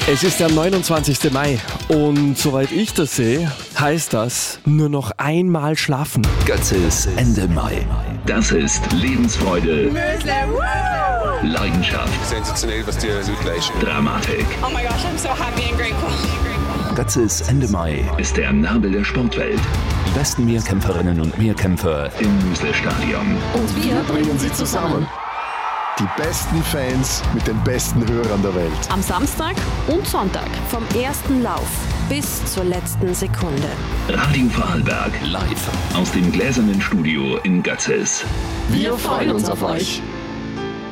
Es ist der 29. Mai und soweit ich das sehe, heißt das nur noch einmal schlafen. Götzes Ende Mai. Das ist Lebensfreude, Leidenschaft, Sensationell, was die Leute leisten. Dramatik. Oh my gosh, I'm so happy and grateful. Götzes Ende Mai. Ist der Nabel der Sportwelt Die besten Mehrkämpferinnen und Mehrkämpfer im Müsle-Stadion. Und wir bringen sie zusammen. Die besten Fans mit den besten Hörern der Welt. Am Samstag und Sonntag. Vom ersten Lauf bis zur letzten Sekunde. Radio Vorarlberg live. aus dem gläsernen Studio in Götzes. Wir freuen uns auf euch.